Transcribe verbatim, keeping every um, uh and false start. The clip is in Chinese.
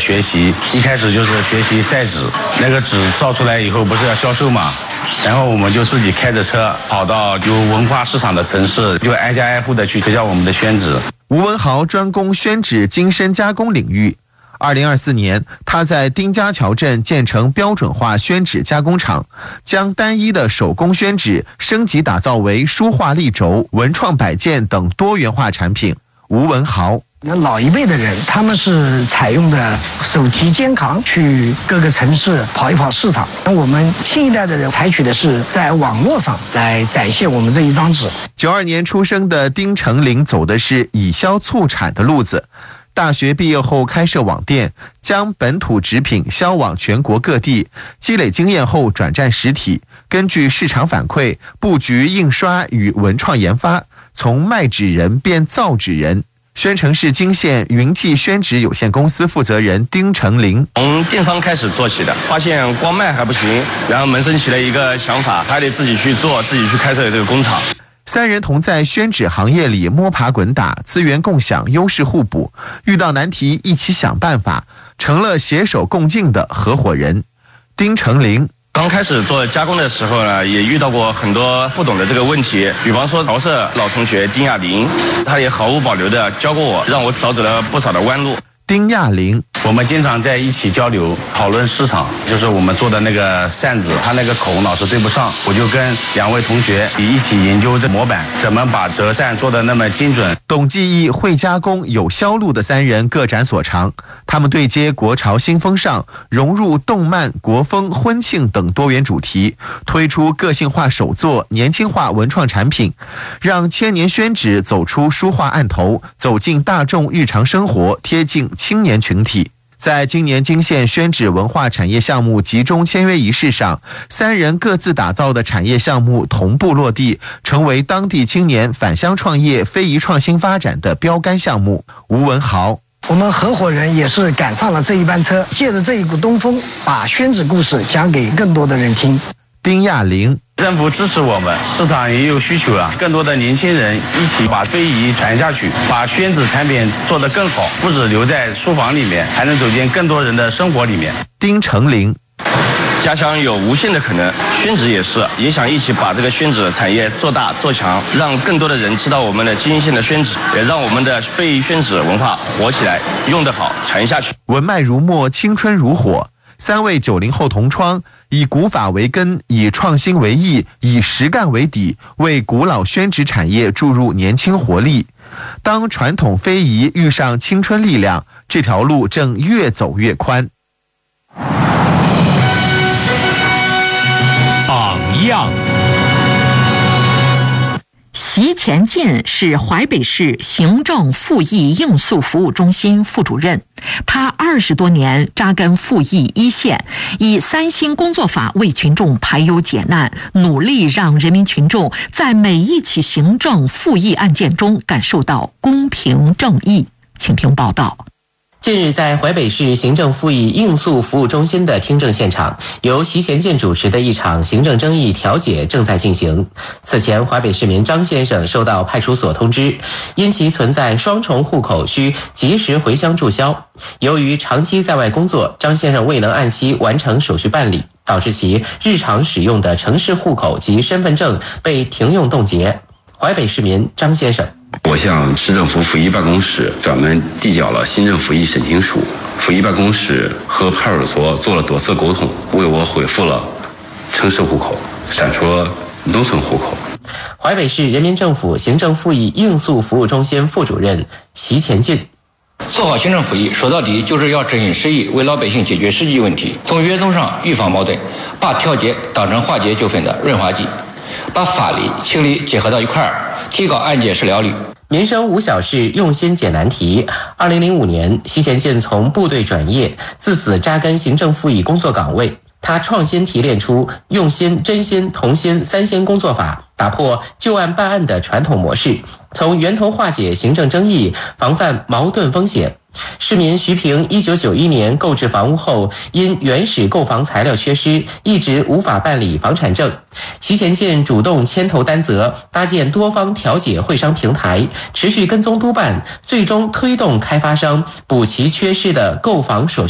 学习，一开始就是学习晒纸，那个纸造出来以后不是要销售嘛，然后我们就自己开着车跑到有文化市场的城市，就挨家挨户的去推销我们的宣纸。 吴文豪专攻宣纸精深加工领域。二零二四年，他在丁家桥镇建成标准化宣纸加工厂，将单一的手工宣纸升级打造为书画立轴、文创摆件等多元化产品。吴文豪。 老一辈的人，他们是采用的手提肩扛去各个城市跑一跑市场。那我们新一代的人采取的是在网络上来展现我们这一张纸。 九二年出生的丁成林走的是以销促产的路子。大学毕业后开设网店，将本土纸品销往全国各地，积累经验后转战实体，根据市场反馈布局印刷与文创研发，从卖纸人变造纸人。宣城市金县云记宣纸有限公司负责人丁成林： 从电商开始做起的，发现光卖还不行，然后萌生起了一个想法，还得自己去做，自己去开设这个工厂。 三人同在宣纸行业里摸爬滚打，资源共享，优势互补，遇到难题一起想办法，成了携手共进的合伙人。丁成林： 刚开始做加工的时候呢，也遇到过很多不懂的这个问题，比方说陶社老同学丁亚林，他也毫无保留的教过我，让我少走了不少的弯路。 丁亚林： 我们经常在一起交流讨论市场，就是我们做的那个扇子，它那个孔老是对不上，我就跟两位同学一起研究这模板，怎么把折扇做得那么精准。 懂技艺、会加工、有销路的三人各展所长，他们对接国潮新风尚，融入动漫、国风、婚庆等多元主题，推出个性化手作、年轻化文创产品，让千年宣纸走出书画案头，走进大众日常生活，贴近青年群体。在今年金县宣纸文化产业项目集中签约仪式上，三人各自打造的产业项目同步落地，成为当地青年返乡创业、非遗创新发展的标杆项目。吴文豪： 我们合伙人也是赶上了这一班车，借着这一股东风，把宣纸故事讲给更多的人听。 丁亚林： 政府支持我们，市场也有需求啊，更多的年轻人一起把非遗传下去，把宣纸产品做得更好，不止留在书房里面，还能走进更多人的生活里面。 丁成林： 家乡有无限的可能，宣纸也是，也想一起把这个宣纸产业做大做强，让更多的人知道我们的金县的宣纸，也让我们的非遗宣纸文化活起来，用得好，传下去。 文脉如墨，青春如火。三位九零后同窗，以古法为根，以创新为义，以实干为底，为古老宣纸产业注入年轻活力。当传统非遗遇上青春力量，这条路正越走越宽。 榜样。席前进是淮北市行政复议应诉服务中心副主任，他二十多年扎根复议一线，以三星工作法为群众排忧解难，努力让人民群众在每一起行政复议案件中感受到公平正义。请听报道。 近日，在淮北市行政复议应诉服务中心的听证现场，由席前进主持的一场行政争议调解正在进行。此前，淮北市民张先生收到派出所通知，因其存在双重户口，需及时回乡注销。由于长期在外工作，张先生未能按期完成手续办理，导致其日常使用的城市户口及身份证被停用冻结。淮北市民张先生： 我向市政府复议办公室专门递交了新政复议申请书，复议办公室和派出所做了多次沟通，为我恢复了城市户口，删除了农村户口。 淮北市人民政府行政复议应诉服务中心副主任席前进： 做好行政复议，说到底就是要执行实意，为老百姓解决实际问题，从源头上预防矛盾，把调解当成化解纠纷的润滑剂，把法理情理结合到一块儿，提高案件事了率。 民生无小事，用心解难题。二零零五年，席前进从部队转业，自此扎根行政复议工作岗位。他创新提炼出用心、真心、同心三先工作法，打破就案办案的传统模式，从源头化解行政争议，防范矛盾风险。市民徐平一九九一年购置房屋后，因原始购房材料缺失，一直无法办理房产证。席前进主动牵头担责，搭建多方调解会商平台，持续跟踪督办，最终推动开发商补齐缺失的购房手续。